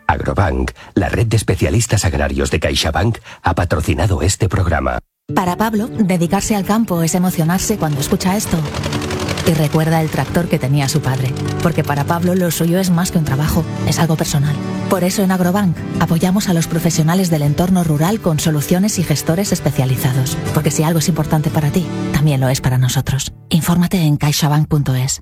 Agrobank, la red de especialistas agrarios de CaixaBank, ha patrocinado este programa. Para Pablo, dedicarse al campo es emocionarse cuando escucha esto. Y recuerda el tractor que tenía su padre, porque para Pablo lo suyo es más que un trabajo, es algo personal. Por eso en Agrobank apoyamos a los profesionales del entorno rural con soluciones y gestores especializados, porque si algo es importante para ti, también lo es para nosotros. Infórmate en caixabank.es.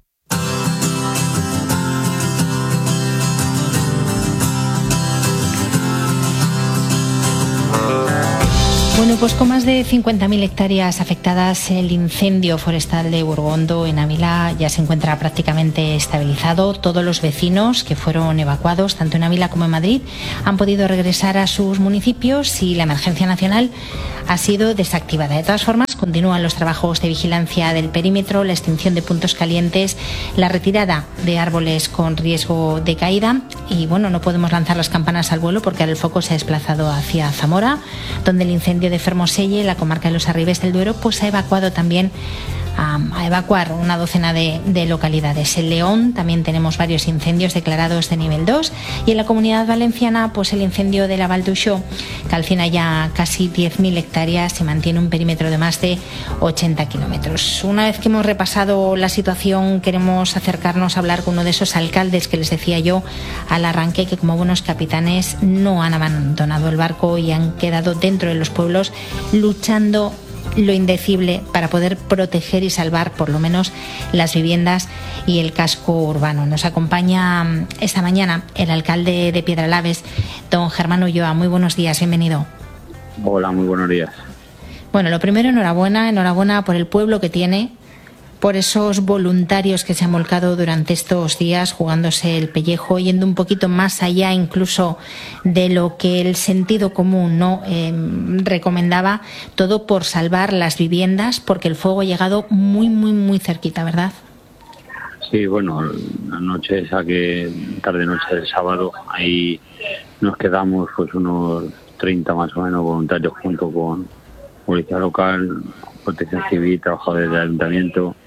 Bueno, pues con más de 50.000 hectáreas afectadas, el incendio forestal de Burgondo en Ávila ya se encuentra prácticamente estabilizado. Todos los vecinos que fueron evacuados, tanto en Ávila como en Madrid, han podido regresar a sus municipios y la emergencia nacional ha sido desactivada. De todas formas, continúan los trabajos de vigilancia del perímetro, la extinción de puntos calientes, la retirada de árboles con riesgo de caída y, bueno, no podemos lanzar las campanas al vuelo porque ahora el foco se ha desplazado hacia Zamora, donde el incendio de Fermoselle, la comarca de los Arribes del Duero, pues ha evacuado también a evacuar una docena de localidades. En León también tenemos varios incendios declarados de nivel 2 y en la Comunidad Valenciana pues el incendio de la Val d'Uixó calcina ya casi 10.000 hectáreas y mantiene un perímetro de más de 80 kilómetros. Una vez que hemos repasado la situación, queremos acercarnos a hablar con uno de esos alcaldes que les decía yo al arranque, que como buenos capitanes no han abandonado el barco y han quedado dentro de los pueblos luchando lo indecible para poder proteger y salvar por lo menos las viviendas y el casco urbano. Nos acompaña esta mañana el alcalde de Piedralaves, don Germán Ulloa. Muy buenos días, bienvenido. Hola, muy buenos días. Bueno, lo primero, enhorabuena por el pueblo que tiene, por esos voluntarios que se han volcado durante estos días jugándose el pellejo, yendo un poquito más allá incluso de lo que el sentido común no recomendaba, todo por salvar las viviendas, porque el fuego ha llegado muy cerquita, ¿verdad? Sí, bueno, la noche esa tarde-noche del sábado, ahí nos quedamos pues unos 30 más o menos voluntarios junto con Policía Local, Protección Civil, trabajadores del Ayuntamiento.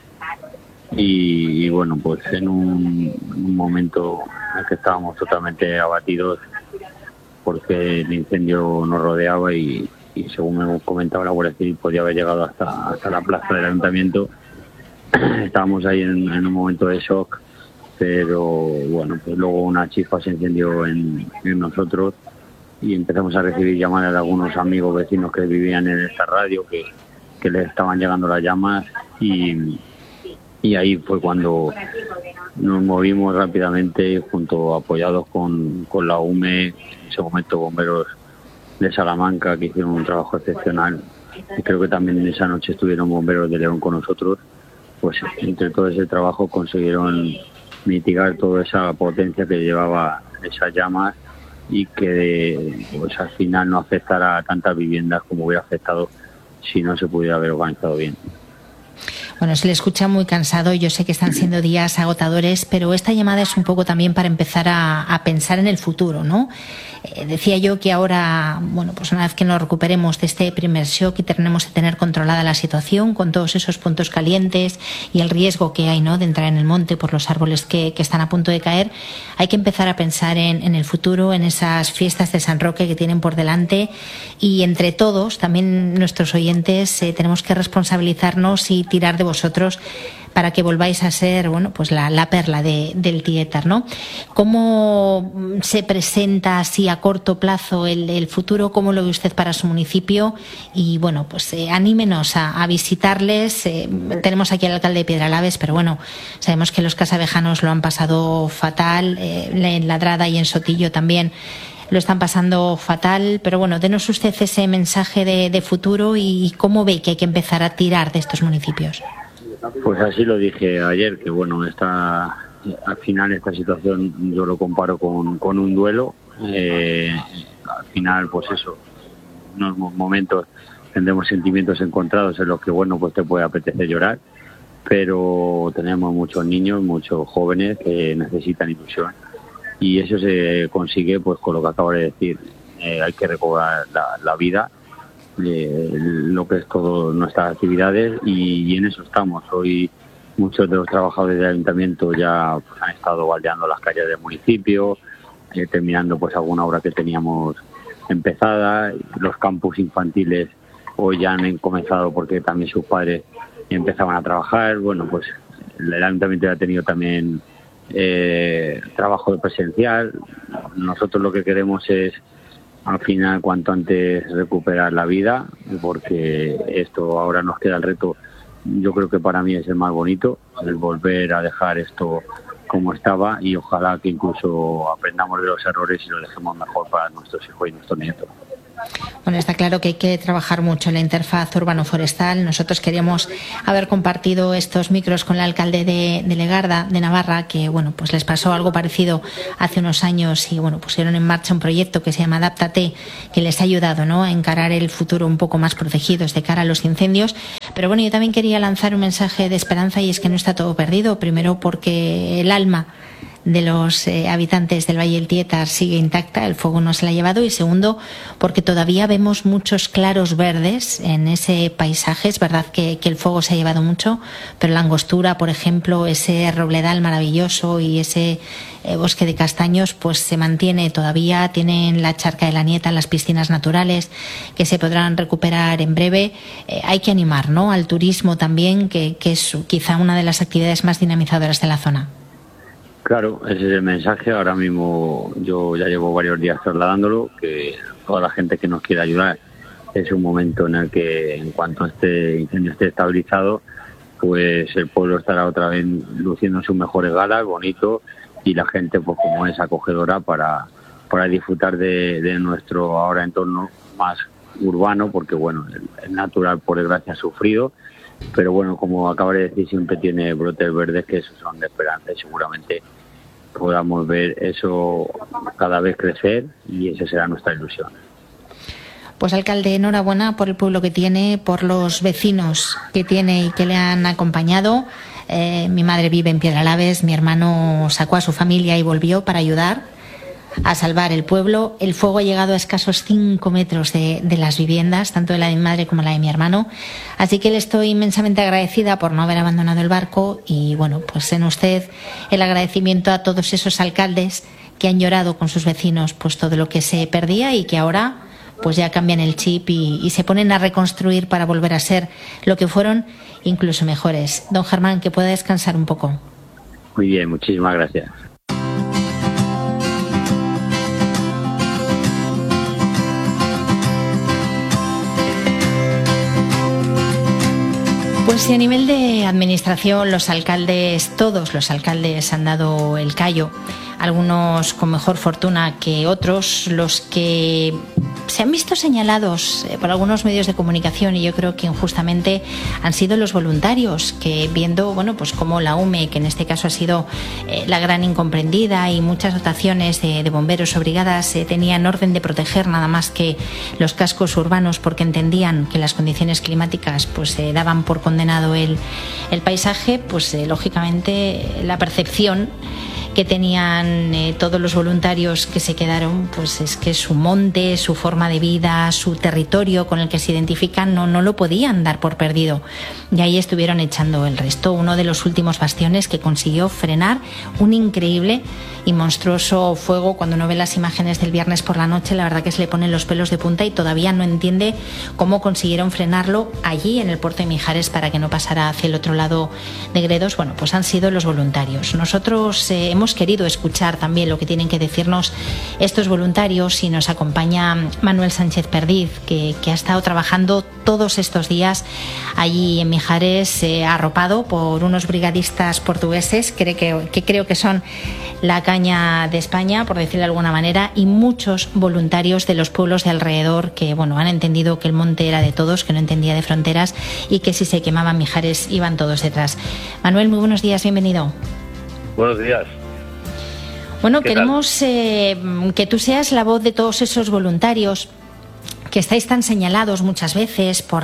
Y bueno, pues en un momento en el que estábamos totalmente abatidos porque el incendio nos rodeaba y según me comentaba la Guardia Civil podía haber llegado hasta la plaza del Ayuntamiento. Estábamos ahí en un momento de shock, pero bueno, pues luego una chispa se encendió en nosotros y empezamos a recibir llamadas de algunos amigos vecinos que vivían en esta radio que les estaban llegando las llamas y ahí fue cuando nos movimos rápidamente apoyados con la UME, en ese momento bomberos de Salamanca que hicieron un trabajo excepcional y creo que también esa noche estuvieron bomberos de León con nosotros. Pues entre todo ese trabajo consiguieron mitigar toda esa potencia que llevaba esas llamas y que pues al final no afectara a tantas viviendas como hubiera afectado si no se pudiera haber organizado bien. Bueno, se le escucha muy cansado. Yo sé que están siendo días agotadores, pero esta llamada es un poco también para empezar a pensar en el futuro, ¿no? Decía yo que ahora, bueno, pues una vez que nos recuperemos de este primer shock y tenemos que tener controlada la situación con todos esos puntos calientes y el riesgo que hay, ¿no?, de entrar en el monte por los árboles que están a punto de caer, hay que empezar a pensar en el futuro, en esas fiestas de San Roque que tienen por delante y entre todos, también nuestros oyentes, tenemos que responsabilizarnos y tirar de vosotros para que volváis a ser, bueno, pues la perla del Tietar, ¿no? ¿Cómo se presenta así a corto plazo el futuro? ¿Cómo lo ve usted para su municipio? Y bueno, pues anímenos a visitarles. Tenemos aquí al alcalde de Piedralaves, pero bueno, sabemos que los casavejanos lo han pasado fatal, en Ladrada y en Sotillo también lo están pasando fatal, pero bueno, denos usted ese mensaje de futuro y cómo ve que hay que empezar a tirar de estos municipios. Pues así lo dije ayer, que bueno, al final esta situación yo lo comparo con un duelo. Al final, pues eso, en unos momentos tendremos sentimientos encontrados en los que, bueno, pues te puede apetecer llorar, pero tenemos muchos niños, muchos jóvenes que necesitan ilusión. Y eso se consigue pues con lo que acabo de decir. Hay que recobrar la vida, lo que es todo nuestras actividades y en eso estamos. Hoy muchos de los trabajadores del ayuntamiento ya pues, han estado baldeando las calles del municipio, terminando pues alguna obra que teníamos empezada. Los campus infantiles hoy ya han comenzado porque también sus padres empezaban a trabajar. Bueno, pues el ayuntamiento ya ha tenido también trabajo presencial. Nosotros lo que queremos es al final cuanto antes recuperar la vida, porque esto ahora nos queda el reto. Yo creo que para mí es el más bonito, el volver a dejar esto como estaba, y ojalá que incluso aprendamos de los errores y lo dejemos mejor para nuestros hijos y nuestros nietos. Bueno, está claro que hay que trabajar mucho en la interfaz urbano-forestal. Nosotros queríamos haber compartido estos micros con el alcalde de Legarda, de Navarra, que bueno, pues les pasó algo parecido hace unos años y bueno, pusieron en marcha un proyecto que se llama Adáptate, que les ha ayudado, ¿no?, a encarar el futuro un poco más protegidos de cara a los incendios. Pero bueno, yo también quería lanzar un mensaje de esperanza, y es que no está todo perdido. Primero porque el alma de los habitantes del Valle del Tietar sigue intacta, el fuego no se la ha llevado, y segundo porque todavía vemos muchos claros verdes en ese paisaje. Es verdad que el fuego se ha llevado mucho, pero la Angostura, por ejemplo, ese robledal maravilloso y ese bosque de castaños pues se mantiene todavía. Tienen la Charca de la Nieta, las piscinas naturales que se podrán recuperar en breve. Hay que animar, ¿no?, al turismo también, que es quizá una de las actividades más dinamizadoras de la zona. Claro, ese es el mensaje. Ahora mismo yo ya llevo varios días trasladándolo, que toda la gente que nos quiera ayudar, es un momento en el que, en cuanto este incendio esté estabilizado, pues el pueblo estará otra vez luciendo sus mejores galas, bonito, y la gente pues como es acogedora para disfrutar de nuestro ahora entorno más urbano, porque bueno, el natural por desgracia ha sufrido, pero bueno, como acabo de decir, siempre tiene brotes verdes que esos son de esperanza, y seguramente podamos ver eso cada vez crecer, y esa será nuestra ilusión. Pues alcalde, enhorabuena por el pueblo que tiene, por los vecinos que tiene y que le han acompañado. Mi madre vive en Piedralaves, mi hermano sacó a su familia y volvió para ayudar a salvar el pueblo. El fuego ha llegado a escasos 5 metros de las viviendas, tanto de la de mi madre como la de mi hermano. Así que le estoy inmensamente agradecida por no haber abandonado el barco, y bueno, pues en usted el agradecimiento a todos esos alcaldes que han llorado con sus vecinos pues todo lo que se perdía, y que ahora pues ya cambian el chip y se ponen a reconstruir para volver a ser lo que fueron, incluso mejores. Don Germán, que pueda descansar un poco. Muy bien, muchísimas gracias. Pues si a nivel de administración los alcaldes, todos los alcaldes han dado el callo, algunos con mejor fortuna que otros, los que se han visto señalados por algunos medios de comunicación, y yo creo que injustamente, han sido los voluntarios, que viendo, bueno, pues como la UME, que en este caso ha sido la gran incomprendida, y muchas dotaciones de bomberos o brigadas tenían orden de proteger nada más que los cascos urbanos, porque entendían que las condiciones climáticas pues daban por condenado el paisaje, pues lógicamente la percepción que tenían todos los voluntarios que se quedaron, pues es que su monte, su forma de vida, su territorio con el que se identifican no lo podían dar por perdido, y ahí estuvieron echando el resto. Uno de los últimos bastiones que consiguió frenar un increíble y monstruoso fuego. Cuando uno ve las imágenes del viernes por la noche, la verdad que se le ponen los pelos de punta, y todavía no entiende cómo consiguieron frenarlo allí en el puerto de Mijares para que no pasara hacia el otro lado de Gredos. Bueno, pues han sido los voluntarios. Nosotros hemos querido escuchar también lo que tienen que decirnos estos voluntarios, y nos acompaña Manuel Sánchez Perdiz, que ha estado trabajando todos estos días allí en Mijares, arropado por unos brigadistas portugueses que creo que son la caña de España, por decirlo de alguna manera, y muchos voluntarios de los pueblos de alrededor que bueno, han entendido que el monte era de todos, que no entendía de fronteras, y que si se quemaba Mijares iban todos detrás. Manuel, muy buenos días, bienvenido. Buenos días. Bueno, queremos que tú seas la voz de todos esos voluntarios que estáis tan señalados muchas veces por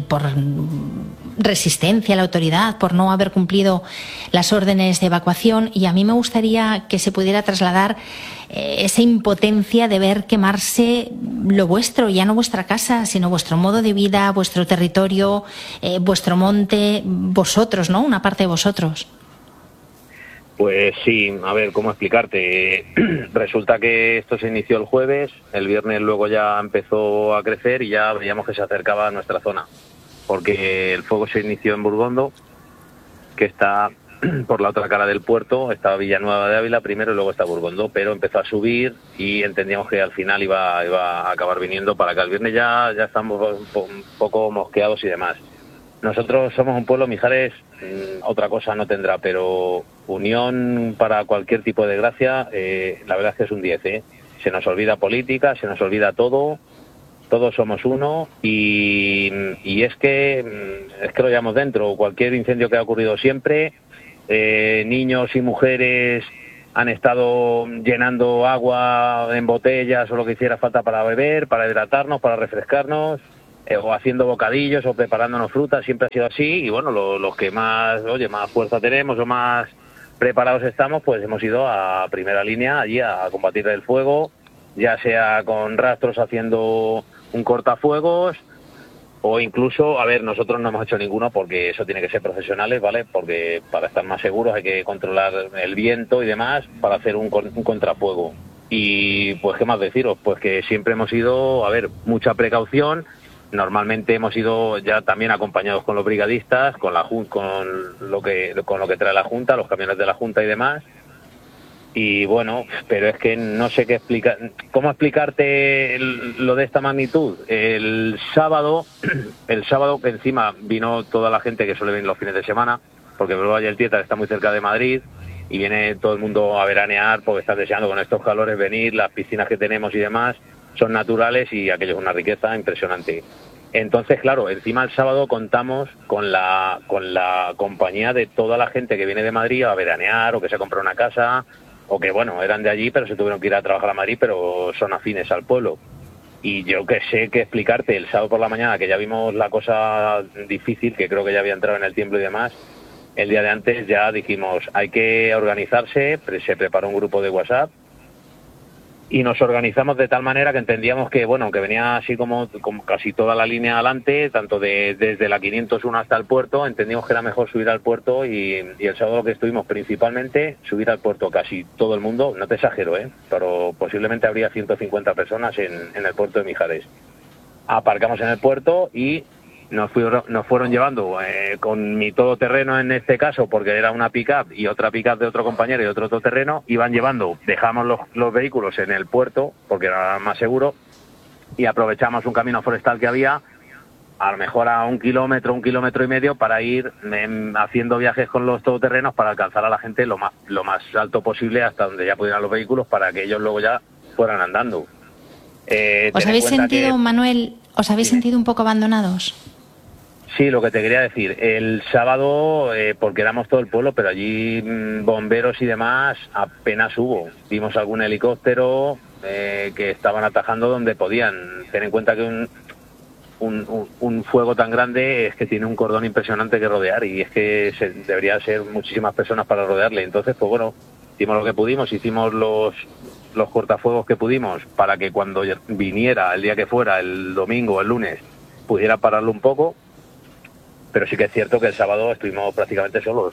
resistencia a la autoridad, por no haber cumplido las órdenes de evacuación, y a mí me gustaría que se pudiera trasladar esa impotencia de ver quemarse lo vuestro, ya no vuestra casa, sino vuestro modo de vida, vuestro territorio, vuestro monte, vosotros, ¿no? Una parte de vosotros. Pues sí, a ver, ¿cómo explicarte? Resulta que esto se inició el jueves, el viernes luego ya empezó a crecer y ya veíamos que se acercaba a nuestra zona, porque el fuego se inició en Burgondo, que está por la otra cara del puerto, estaba Villanueva de Ávila primero y luego está Burgondo, pero empezó a subir y entendíamos que al final iba a acabar viniendo para acá. El viernes ya estamos un poco mosqueados y demás. Nosotros somos un pueblo, Mijares, otra cosa no tendrá, pero unión para cualquier tipo de desgracia, la verdad es que es un 10, ¿eh? Se nos olvida política, se nos olvida todo, todos somos uno y es que lo llevamos dentro. Cualquier incendio que ha ocurrido siempre, niños y mujeres han estado llenando agua en botellas o lo que hiciera falta para beber, para hidratarnos, para refrescarnos, o haciendo bocadillos o preparándonos frutas, siempre ha sido así. Y bueno, los que más fuerza tenemos o más preparados estamos, pues hemos ido a primera línea allí a combatir el fuego, ya sea con rastros haciendo un cortafuegos o incluso, a ver, nosotros no hemos hecho ninguno porque eso tiene que ser profesionales, ¿vale? Porque para estar más seguros hay que controlar el viento y demás para hacer un contrafuego. Y pues, ¿qué más deciros? Pues que siempre hemos ido, a ver, mucha precaución. Normalmente hemos ido ya también acompañados con los brigadistas, con lo que trae la Junta, los camiones de la Junta y demás. Y bueno, pero es que no sé cómo explicarte lo de esta magnitud. El sábado que encima vino toda la gente que suele venir los fines de semana, porque el Valle del Tietar está muy cerca de Madrid y viene todo el mundo a veranear porque está deseando con estos calores venir, las piscinas que tenemos y demás son naturales y aquello es una riqueza impresionante. Entonces, claro, encima el sábado contamos con la compañía de toda la gente que viene de Madrid a veranear o que se ha comprado una casa o que, bueno, eran de allí pero se tuvieron que ir a trabajar a Madrid, pero son afines al pueblo. Y yo que sé qué explicarte, el sábado por la mañana, que ya vimos la cosa difícil, que creo que ya había entrado en el tiempo y demás, el día de antes ya dijimos, hay que organizarse, se preparó un grupo de WhatsApp, y nos organizamos de tal manera que entendíamos que, bueno, que venía así como casi toda la línea adelante, tanto desde la 501 hasta el puerto, entendíamos que era mejor subir al puerto y el sábado que estuvimos principalmente, subir al puerto casi todo el mundo, no te exagero, pero posiblemente habría 150 personas en el puerto de Mijares. Aparcamos en el puerto y nos fueron llevando con mi todoterreno en este caso, porque era una pick-up y otra pick-up de otro compañero y otro todoterreno, iban llevando, dejamos los vehículos en el puerto porque era más seguro y aprovechamos un camino forestal que había, a lo mejor a 1 kilómetro, 1,5 kilómetros para ir haciendo viajes con los todoterrenos para alcanzar a la gente lo más alto posible hasta donde ya pudieran los vehículos para que ellos luego ya fueran andando. ¿Os habéis sentido, Manuel, sentido un poco abandonados? Sí, lo que te quería decir, el sábado, porque éramos todo el pueblo, pero allí bomberos y demás apenas hubo. Vimos algún helicóptero que estaban atajando donde podían. Ten en cuenta que un fuego tan grande es que tiene un cordón impresionante que rodear y es que debería ser muchísimas personas para rodearle. Entonces, pues bueno, hicimos lo que pudimos, hicimos los cortafuegos que pudimos para que cuando viniera, el día que fuera, el domingo o el lunes, pudiera pararlo un poco. Pero sí que es cierto que el sábado estuvimos prácticamente solos.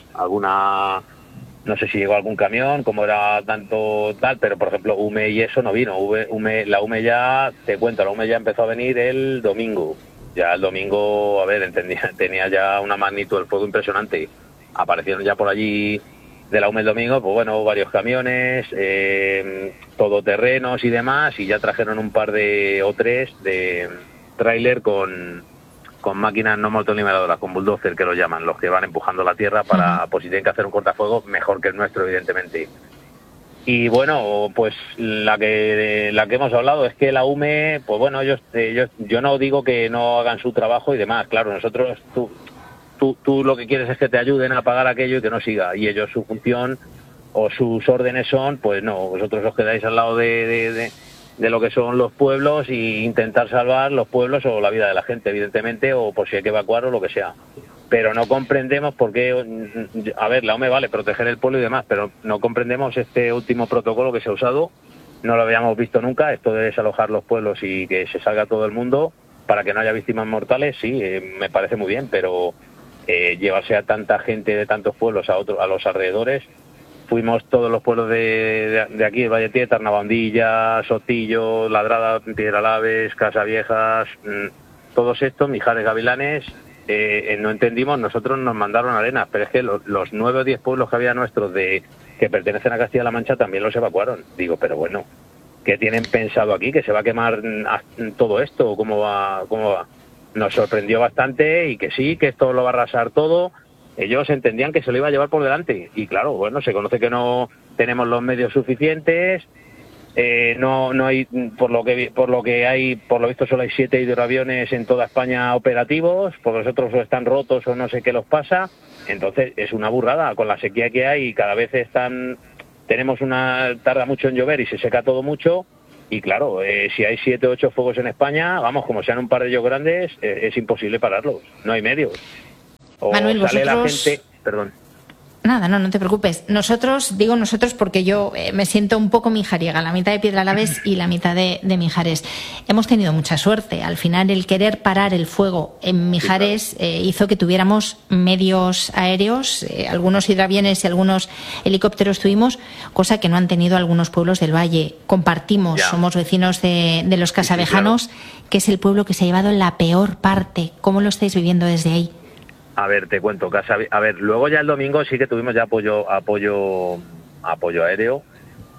No sé si llegó algún camión, como era tanto tal, pero por ejemplo UME y eso no vino. La UME ya, te cuento, la UME ya empezó a venir el domingo. Ya el domingo, a ver, tenía ya una magnitud del fuego impresionante. Aparecieron ya por allí de la UME el domingo, pues bueno, varios camiones, todoterrenos y demás, y ya trajeron un par o tres de tráiler con máquinas no motoniveladoras, con bulldozer que lo llaman, los que van empujando la tierra para, pues si tienen que hacer un cortafuego, mejor que el nuestro, evidentemente. Y bueno, pues la que hemos hablado es que la UME, pues bueno, yo no digo que no hagan su trabajo y demás, claro, nosotros, tú lo que quieres es que te ayuden a pagar aquello y que no siga, y ellos su función o sus órdenes son, pues no, vosotros os quedáis al lado de lo que son los pueblos y intentar salvar los pueblos o la vida de la gente, evidentemente, o por si hay que evacuar o lo que sea. Pero no comprendemos por qué, a ver, la OME vale proteger el pueblo y demás, pero no comprendemos este último protocolo que se ha usado, no lo habíamos visto nunca, esto de desalojar los pueblos y que se salga todo el mundo para que no haya víctimas mortales, sí, me parece muy bien, pero llevarse a tanta gente de tantos pueblos a los alrededores, fuimos todos los pueblos de aquí, el Valle Tieta, Navandilla, Sotillo, Ladrada, Piedralaves, Casaviejas, todos estos, Mijares, Gavilanes, no entendimos, nosotros nos mandaron arenas, pero es que los 9 o 10 pueblos que había nuestros que pertenecen a Castilla-La Mancha también los evacuaron. Digo, pero bueno, ¿qué tienen pensado aquí? ¿Que se va a quemar todo esto? ¿Cómo va? Nos sorprendió bastante y que sí, que esto lo va a arrasar todo. Ellos entendían que se lo iba a llevar por delante y claro, bueno, se conoce que no tenemos los medios suficientes, no hay, por lo que hay, por lo visto solo hay 7 hidroaviones en toda España operativos, porque los otros o están rotos o no sé qué los pasa. Entonces es una burrada con la sequía que hay y cada vez tarda mucho en llover y se seca todo mucho. Y claro, si hay 7 o 8 fuegos en España, vamos, como sean un par de ellos grandes, es imposible pararlos, no hay medios. O Manuel, sale vosotros... la gente, perdón. Nada, no te preocupes. Digo nosotros porque yo me siento un poco mijariega, la mitad de Piedralaves y la mitad de Mijares. Hemos tenido mucha suerte. Al final, el querer parar el fuego en Mijares hizo que tuviéramos medios aéreos, algunos hidroaviones y algunos helicópteros tuvimos, cosa que no han tenido algunos pueblos del Valle. Compartimos, somos vecinos de los casavejanos, sí, claro, que es el pueblo que se ha llevado la peor parte. ¿Cómo lo estáis viviendo desde ahí? A ver, te cuento, luego ya el domingo sí que tuvimos ya apoyo aéreo,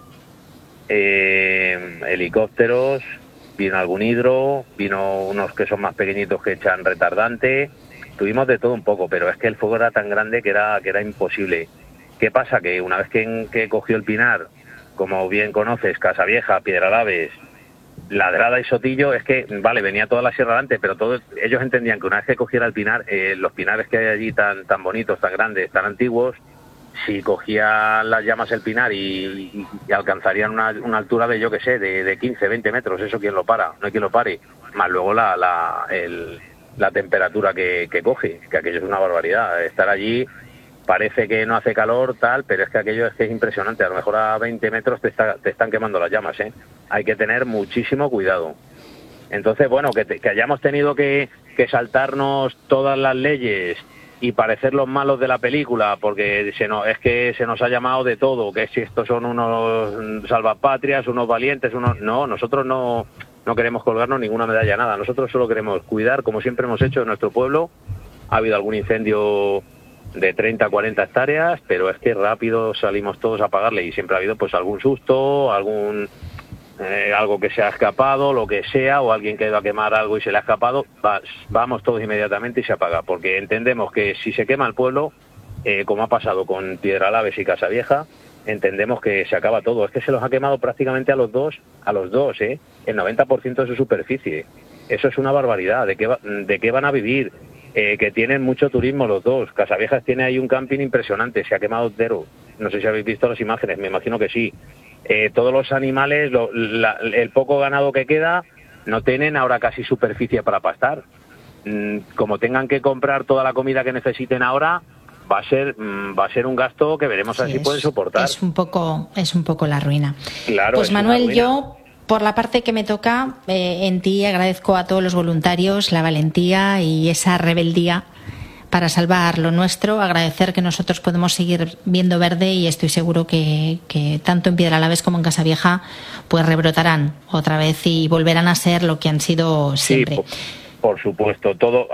helicópteros, vino algún hidro, vino unos que son más pequeñitos que echan retardante, tuvimos de todo un poco, pero es que el fuego era tan grande que era imposible. ¿Qué pasa? Que una vez que cogió el Pinar, como bien conoces, Casavieja, Piedralaves, Ladrada y Sotillo, es que, vale, venía toda la sierra adelante, pero ellos entendían que una vez que cogiera el pinar, los pinares que hay allí tan bonitos, tan grandes, tan antiguos, si cogía las llamas el pinar y alcanzarían una altura de, yo que sé, de 15, 20 metros, eso quién lo para, no hay quien lo pare, más luego la temperatura que coge, que aquello es una barbaridad, estar allí parece que no hace calor, tal, pero es que aquello es impresionante, a lo mejor a 20 metros te están quemando las llamas, Hay que tener muchísimo cuidado. Entonces, bueno, que hayamos tenido que saltarnos todas las leyes y parecer los malos de la película, porque es que se nos ha llamado de todo, que si estos son unos salvapatrias, unos valientes, no, nosotros no queremos colgarnos ninguna medalla, nada, nosotros solo queremos cuidar, como siempre hemos hecho en nuestro pueblo. Ha habido algún incendio de 30 40 hectáreas, pero es que rápido salimos todos a apagarle y siempre ha habido pues algún susto, algo que se ha escapado, lo que sea, o alguien que ha ido a quemar algo y se le ha escapado, vamos todos inmediatamente y se apaga, porque entendemos que si se quema el pueblo, como ha pasado con Piedralaves y Casavieja, entendemos que se acaba todo. Es que se los ha quemado prácticamente a los dos, el 90% de su superficie. Eso es una barbaridad. ¿De qué van a vivir? Que tienen mucho turismo los dos. Casaviejas tiene ahí un camping impresionante, se ha quemado entero. No sé si habéis visto las imágenes, me imagino que sí. Todos los animales, el poco ganado que queda, no tienen ahora casi superficie para pastar. Como tengan que comprar toda la comida que necesiten ahora, va a ser un gasto que veremos a ver si pueden soportar. Es un poco la ruina. Claro, pues Manuel, yo por la parte que me toca, en ti agradezco a todos los voluntarios la valentía y esa rebeldía para salvar lo nuestro, agradecer que nosotros podemos seguir viendo verde y estoy seguro que tanto en Piedralaves como en Casavieja pues rebrotarán otra vez y volverán a ser lo que han sido siempre. Sí, por supuesto, todo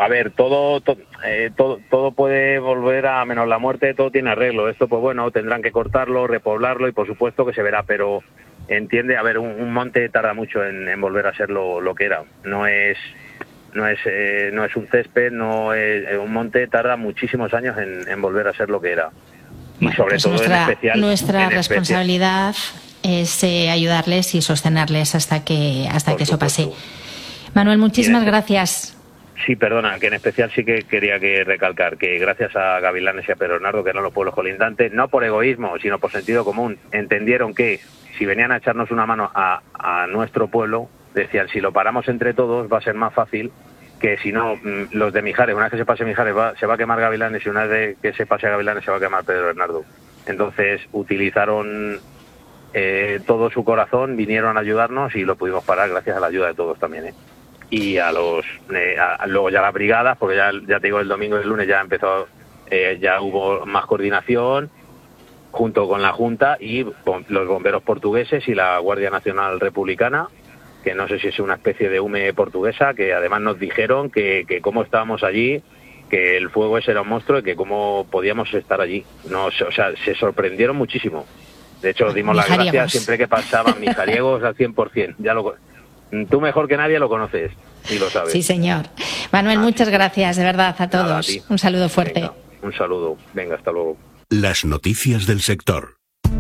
puede volver a menos la muerte, todo tiene arreglo. Esto pues bueno, tendrán que cortarlo, repoblarlo y por supuesto que se verá, pero entiende, a ver, un monte tarda mucho en volver a ser lo que era. No es un césped, un monte tarda muchísimos años en volver a ser lo que era. Y bueno, sobre pues todo nuestra responsabilidad es ayudarles y sostenerles hasta que eso pase. Manuel, muchísimas gracias. Sí, perdona, que en especial sí que quería recalcar que gracias a Gavilanes y a Pedro Bernardo, que eran los pueblos colindantes, no por egoísmo, sino por sentido común, entendieron que si venían a echarnos una mano a nuestro pueblo, decían, si lo paramos entre todos va a ser más fácil que si no, los de Mijares, una vez que se pase Mijares se va a quemar Gavilanes y una vez que se pase a Gavilanes se va a quemar Pedro Bernardo. Entonces utilizaron todo su corazón, vinieron a ayudarnos y lo pudimos parar gracias a la ayuda de todos también, Y luego ya las brigadas, porque ya te digo, el domingo y el lunes ya empezó, ya hubo más coordinación junto con la Junta y los bomberos portugueses y la Guardia Nacional Republicana, que no sé si es una especie de UME portuguesa, que además nos dijeron que cómo estábamos allí, que el fuego ese era un monstruo y que cómo podíamos estar allí. O sea, se sorprendieron muchísimo. De hecho, dimos las gracias siempre que pasaban mijariegos al 100%. Tú mejor que nadie lo conoces y lo sabes. Sí, señor. Manuel, muchas gracias, de verdad, a todos. Nada, a un saludo fuerte. Venga, un saludo. Venga, hasta luego. Las noticias del sector.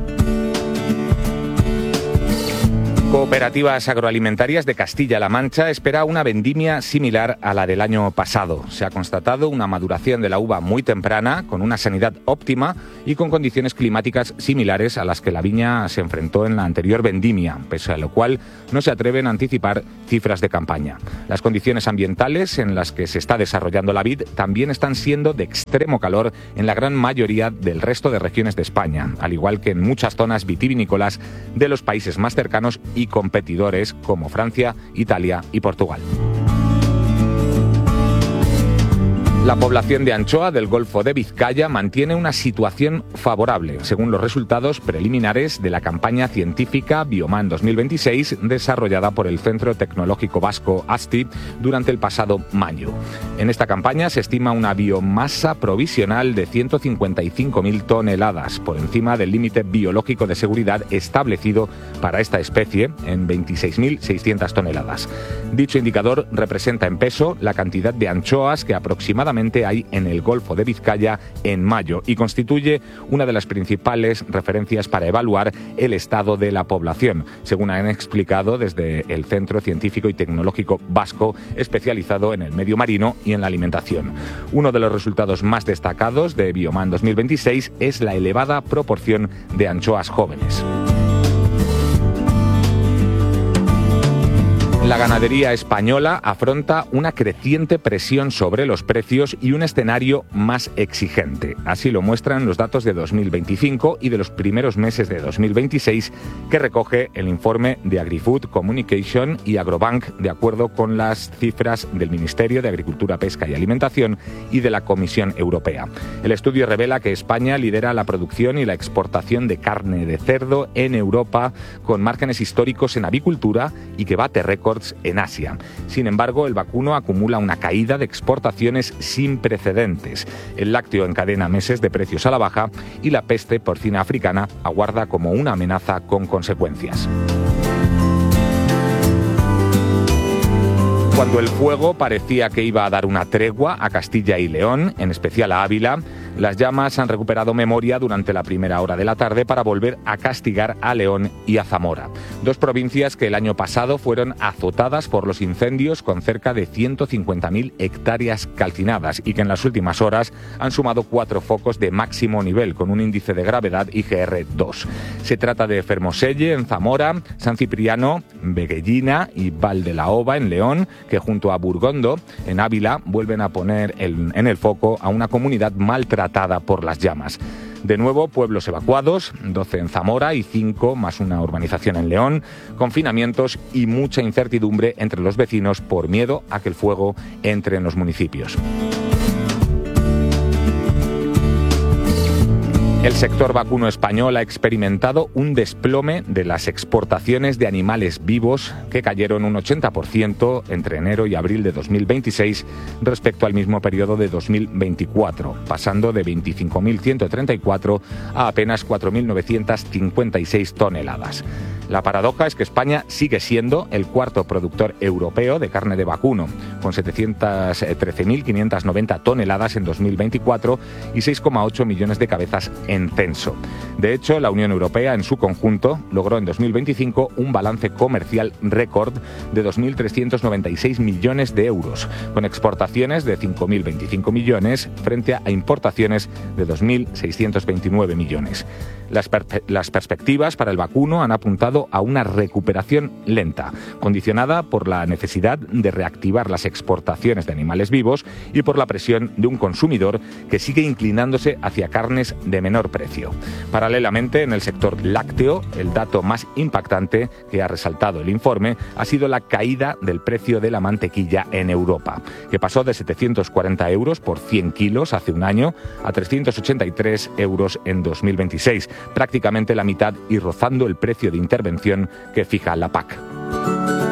Cooperativas Agroalimentarias de Castilla-La Mancha espera una vendimia similar a la del año pasado. Se ha constatado una maduración de la uva muy temprana, con una sanidad óptima y con condiciones climáticas similares a las que la viña se enfrentó en la anterior vendimia, pese a lo cual no se atreven a anticipar cifras de campaña. Las condiciones ambientales en las que se está desarrollando la vid también están siendo de extremo calor en la gran mayoría del resto de regiones de España, al igual que en muchas zonas vitivinícolas de los países más cercanos y competidores como Francia, Italia y Portugal. La población de anchoa del Golfo de Vizcaya mantiene una situación favorable, según los resultados preliminares de la campaña científica Bioman 2026 desarrollada por el Centro Tecnológico Vasco ASTI durante el pasado mayo. En esta campaña se estima una biomasa provisional de 155.000 toneladas, por encima del límite biológico de seguridad establecido para esta especie en 26.600 toneladas. Dicho indicador representa en peso la cantidad de anchoas que aproximadamente hay en el Golfo de Vizcaya en mayo y constituye una de las principales referencias para evaluar el estado de la población, según han explicado desde el Centro Científico y Tecnológico Vasco, especializado en el medio marino y en la alimentación. Uno de los resultados más destacados de Bioman 2026 es la elevada proporción de anchoas jóvenes. La ganadería española afronta una creciente presión sobre los precios y un escenario más exigente. Así lo muestran los datos de 2025 y de los primeros meses de 2026 que recoge el informe de AgriFood Communication y Agrobank, de acuerdo con las cifras del Ministerio de Agricultura, Pesca y Alimentación y de la Comisión Europea. El estudio revela que España lidera la producción y la exportación de carne de cerdo en Europa, con márgenes históricos en avicultura y que bate récords en Asia. Sin embargo, el vacuno acumula una caída de exportaciones sin precedentes. El lácteo encadena meses de precios a la baja y la peste porcina africana aguarda como una amenaza con consecuencias. Cuando el fuego parecía que iba a dar una tregua a Castilla y León, en especial a Ávila, las llamas han recuperado memoria durante la primera hora de la tarde para volver a castigar a León y a Zamora. Dos provincias que el año pasado fueron azotadas por los incendios con cerca de 150.000 hectáreas calcinadas y que en las últimas horas han sumado 4 focos de máximo nivel con un índice de gravedad IGR 2. Se trata de Fermoselle en Zamora, San Cipriano, Veguellina y Valdelaoba en León, que junto a Burgondo en Ávila vuelven a poner en el foco a una comunidad maltratada por las llamas. De nuevo, pueblos evacuados, 12 en Zamora y 5 más una urbanización en León, confinamientos y mucha incertidumbre entre los vecinos por miedo a que el fuego entre en los municipios. El sector vacuno español ha experimentado un desplome de las exportaciones de animales vivos que cayeron un 80% entre enero y abril de 2026 respecto al mismo periodo de 2024, pasando de 25.134 a apenas 4.956 toneladas. La paradoja es que España sigue siendo el cuarto productor europeo de carne de vacuno, con 713.590 toneladas en 2024 y 6,8 millones de cabezas en censo. De hecho, la Unión Europea en su conjunto logró en 2025 un balance comercial récord de 2.396 millones de euros, con exportaciones de 5.025 millones frente a importaciones de 2.629 millones. Las perspectivas para el vacuno han apuntado a una recuperación lenta, condicionada por la necesidad de reactivar las exportaciones de animales vivos y por la presión de un consumidor que sigue inclinándose hacia carnes de menor precio. Paralelamente, en el sector lácteo, el dato más impactante que ha resaltado el informe ha sido la caída del precio de la mantequilla en Europa, que pasó de 740 euros por 100 kilos hace un año a 383 euros en 2026, prácticamente la mitad y rozando el precio de intervención que fija la PAC.